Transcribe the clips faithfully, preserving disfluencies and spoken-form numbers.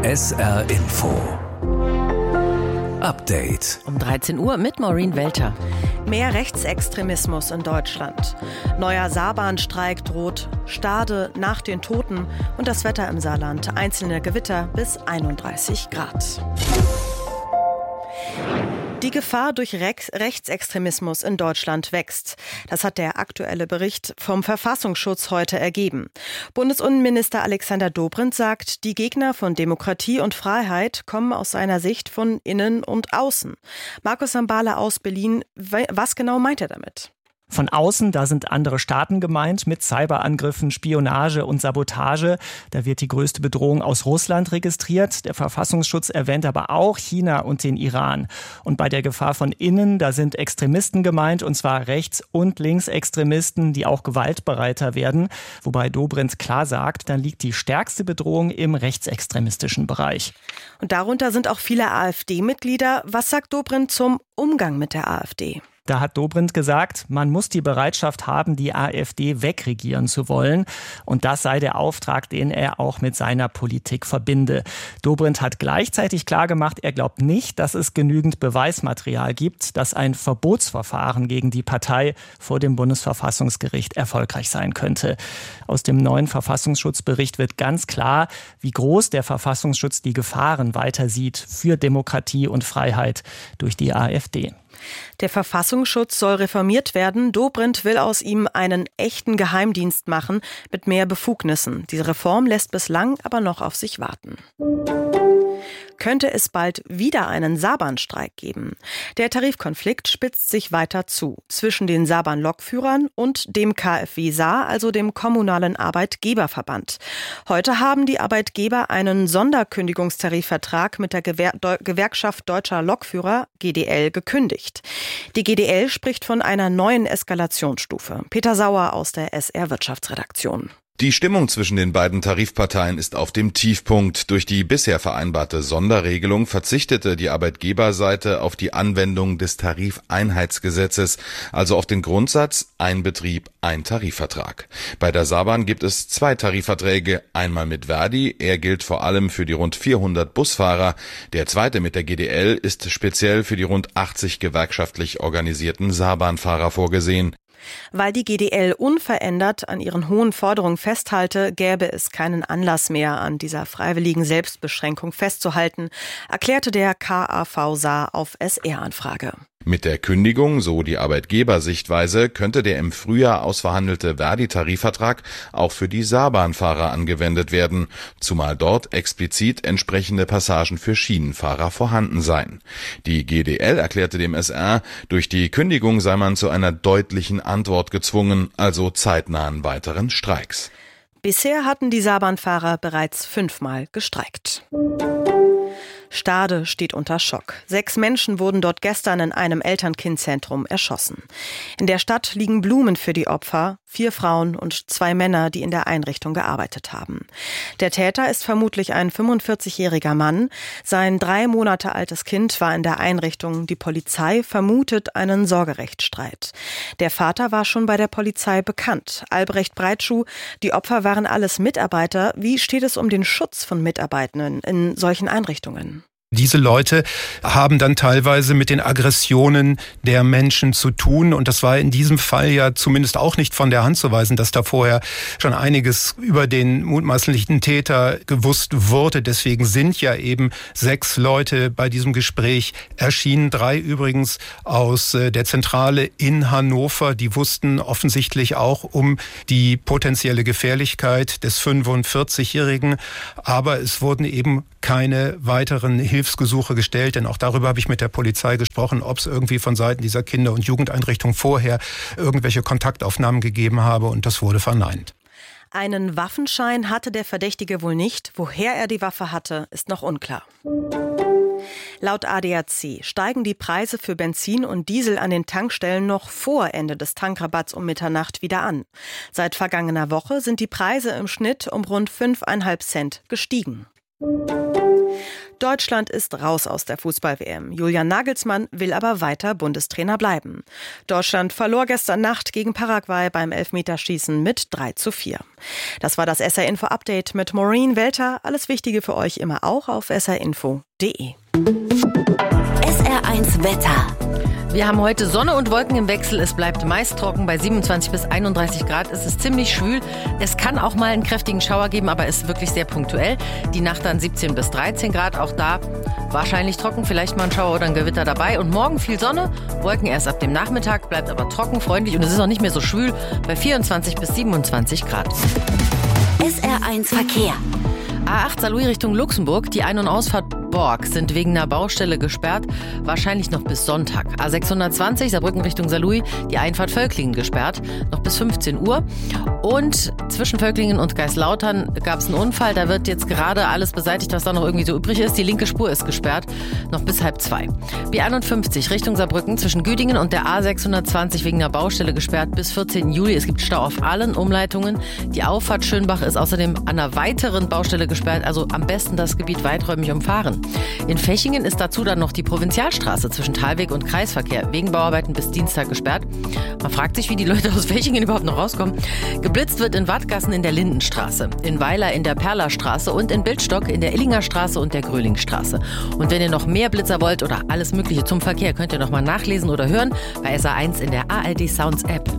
S R Info Update Um dreizehn Uhr mit Maureen Welter. Mehr Rechtsextremismus in Deutschland. Neuer Saarbahnstreik droht. Stade nach den Toten. Und das Wetter im Saarland. Einzelne Gewitter bis einunddreißig Grad. Die Gefahr durch Rechtsextremismus in Deutschland wächst. Das hat der aktuelle Bericht vom Verfassungsschutz heute ergeben. Bundesinnenminister Alexander Dobrindt sagt, die Gegner von Demokratie und Freiheit kommen aus seiner Sicht von innen und außen. Markus Sambala aus Berlin, was genau meint er damit? Von außen, da sind andere Staaten gemeint mit Cyberangriffen, Spionage und Sabotage. Da wird die größte Bedrohung aus Russland registriert. Der Verfassungsschutz erwähnt aber auch China und den Iran. Und bei der Gefahr von innen, da sind Extremisten gemeint, und zwar Rechts- und Linksextremisten, die auch gewaltbereiter werden. Wobei Dobrindt klar sagt, dann liegt die stärkste Bedrohung im rechtsextremistischen Bereich. Und darunter sind auch viele AfD-Mitglieder. Was sagt Dobrindt zum Umgang mit der AfD? Da hat Dobrindt gesagt, man muss die Bereitschaft haben, die AfD wegregieren zu wollen. Und das sei der Auftrag, den er auch mit seiner Politik verbinde. Dobrindt hat gleichzeitig klargemacht, er glaubt nicht, dass es genügend Beweismaterial gibt, dass ein Verbotsverfahren gegen die Partei vor dem Bundesverfassungsgericht erfolgreich sein könnte. Aus dem neuen Verfassungsschutzbericht wird ganz klar, wie groß der Verfassungsschutz die Gefahren weiter sieht für Demokratie und Freiheit durch die AfD. Der Verfassungsschutz soll reformiert werden. Dobrindt will aus ihm einen echten Geheimdienst machen mit mehr Befugnissen. Diese Reform lässt bislang aber noch auf sich warten. Könnte es bald wieder einen Saarbahnstreik geben? Der Tarifkonflikt spitzt sich weiter zu zwischen den Saarbahn-Lokführern und dem K f W Saar, also dem Kommunalen Arbeitgeberverband. Heute haben die Arbeitgeber einen Sonderkündigungstarifvertrag mit der Gewer- Deu- Gewerkschaft Deutscher Lokführer, G D L, gekündigt. Die G D L spricht von einer neuen Eskalationsstufe. Peter Sauer aus der S R-Wirtschaftsredaktion. Die Stimmung zwischen den beiden Tarifparteien ist auf dem Tiefpunkt. Durch die bisher vereinbarte Sonderregelung verzichtete die Arbeitgeberseite auf die Anwendung des Tarifeinheitsgesetzes, also auf den Grundsatz ein Betrieb, ein Tarifvertrag. Bei der Saarbahn gibt es zwei Tarifverträge, einmal mit Verdi, er gilt vor allem für die rund vierhundert Busfahrer. Der zweite mit der G D L ist speziell für die rund achtzig gewerkschaftlich organisierten Saarbahnfahrer vorgesehen. Weil die G D L unverändert an ihren hohen Forderungen festhalte, gäbe es keinen Anlass mehr, an dieser freiwilligen Selbstbeschränkung festzuhalten, erklärte der K A V Saar auf S R-Anfrage. Mit der Kündigung, so die Arbeitgebersichtweise, könnte der im Frühjahr ausverhandelte Verdi-Tarifvertrag auch für die Saarbahnfahrer angewendet werden, zumal dort explizit entsprechende Passagen für Schienenfahrer vorhanden seien. Die G D L erklärte dem S R, durch die Kündigung sei man zu einer deutlichen Antwort gezwungen, also zeitnahen weiteren Streiks. Bisher hatten die Saarbahnfahrer bereits fünfmal gestreikt. Stade steht unter Schock. Sechs Menschen wurden dort gestern in einem Eltern-Kind-Zentrum erschossen. In der Stadt liegen Blumen für die Opfer, vier Frauen und zwei Männer, die in der Einrichtung gearbeitet haben. Der Täter ist vermutlich ein fünfundvierzigjähriger Mann. Sein drei Monate altes Kind war in der Einrichtung. Die Polizei vermutet einen Sorgerechtsstreit. Der Vater war schon bei der Polizei bekannt. Albrecht Breitschuh, die Opfer waren alles Mitarbeiter. Wie steht es um den Schutz von Mitarbeitenden in solchen Einrichtungen? Diese Leute haben dann teilweise mit den Aggressionen der Menschen zu tun. Und das war in diesem Fall ja zumindest auch nicht von der Hand zu weisen, dass da vorher schon einiges über den mutmaßlichen Täter gewusst wurde. Deswegen sind ja eben sechs Leute bei diesem Gespräch erschienen. Drei übrigens aus der Zentrale in Hannover. Die wussten offensichtlich auch um die potenzielle Gefährlichkeit des fünfundvierzigjährigen. Aber es wurden eben keine weiteren Hilfsgesuche gestellt, denn auch darüber habe ich mit der Polizei gesprochen, ob es irgendwie von Seiten dieser Kinder- und Jugendeinrichtung vorher irgendwelche Kontaktaufnahmen gegeben habe, und das wurde verneint. Einen Waffenschein hatte der Verdächtige wohl nicht. Woher er die Waffe hatte, ist noch unklar. Laut A D A C steigen die Preise für Benzin und Diesel an den Tankstellen noch vor Ende des Tankrabatts um Mitternacht wieder an. Seit vergangener Woche sind die Preise im Schnitt um rund fünf Komma fünf Cent gestiegen. Deutschland ist raus aus der Fußball-W M. Julian Nagelsmann will aber weiter Bundestrainer bleiben. Deutschland verlor gestern Nacht gegen Paraguay beim Elfmeterschießen mit drei zu vier. Das war das S R-Info-Update mit Maureen Welter. Alles Wichtige für euch immer auch auf s r info punkt d e. S R eins Wetter. Wir haben heute Sonne und Wolken im Wechsel. Es bleibt meist trocken. Bei siebenundzwanzig bis einunddreißig Grad ist es ziemlich schwül. Es kann auch mal einen kräftigen Schauer geben, aber ist wirklich sehr punktuell. Die Nacht dann siebzehn bis dreizehn Grad. Auch da wahrscheinlich trocken, vielleicht mal ein Schauer oder ein Gewitter dabei. Und morgen viel Sonne, Wolken erst ab dem Nachmittag, bleibt aber trocken, freundlich und es ist auch nicht mehr so schwül bei vierundzwanzig bis siebenundzwanzig Grad. S R eins Verkehr. A acht Saarlouis Richtung Luxemburg. Die Ein- und Ausfahrt Borg sind wegen einer Baustelle gesperrt, wahrscheinlich noch bis Sonntag. A sechshundertzwanzig Saarbrücken Richtung Saarlouis, die Einfahrt Völklingen gesperrt, noch bis fünfzehn Uhr. Und zwischen Völklingen und Geislautern gab es einen Unfall, da wird jetzt gerade alles beseitigt, was da noch irgendwie so übrig ist. Die linke Spur ist gesperrt, noch bis halb zwei. B einundfünfzig Richtung Saarbrücken zwischen Güdingen und der A sechshundertzwanzig wegen einer Baustelle gesperrt bis vierzehnten Juli. Es gibt Stau auf allen Umleitungen. Die Auffahrt Schönbach ist außerdem an einer weiteren Baustelle gesperrt, also am besten das Gebiet weiträumig umfahren. In Fechingen ist dazu dann noch die Provinzialstraße zwischen Talweg und Kreisverkehr wegen Bauarbeiten bis Dienstag gesperrt. Man fragt sich, wie die Leute aus Fechingen überhaupt noch rauskommen. Geblitzt wird in Wattgassen in der Lindenstraße, in Weiler in der Perlerstraße und in Bildstock in der Illinger Straße und der Grölingstraße. Und wenn ihr noch mehr Blitzer wollt oder alles Mögliche zum Verkehr, könnt ihr noch mal nachlesen oder hören bei S R eins in der A R D Sounds App.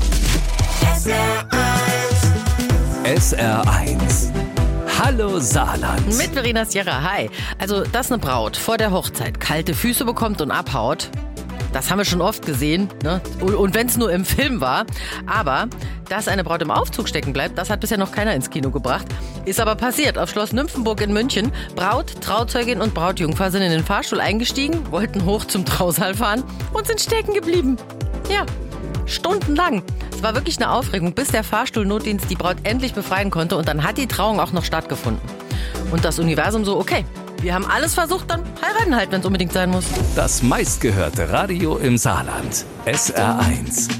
S R eins. S R eins. Hallo Saarland. Mit Verena Sierra, hi. Also, dass eine Braut vor der Hochzeit kalte Füße bekommt und abhaut, das haben wir schon oft gesehen, ne? Und wenn es nur im Film war. Aber, dass eine Braut im Aufzug stecken bleibt, das hat bisher noch keiner ins Kino gebracht. Ist aber passiert auf Schloss Nymphenburg in München. Braut, Trauzeugin und Brautjungfer sind in den Fahrstuhl eingestiegen, wollten hoch zum Trausaal fahren und sind stecken geblieben. Ja, stundenlang. Es war wirklich eine Aufregung, bis der Fahrstuhlnotdienst die Braut endlich befreien konnte und dann hat die Trauung auch noch stattgefunden. Und das Universum so, okay, wir haben alles versucht, dann heiraten halt, wenn es unbedingt sein muss. Das meistgehörte Radio im Saarland. S R eins.